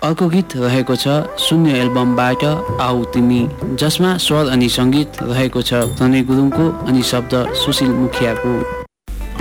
अर्को गीत रहेको छ शून्य एल्बमबाट आऊ तिमी, जसमा स्वर अनि सङ्गीत रहेको छ तनय गुरुङको अनि शब्द सुशील मुखियाको।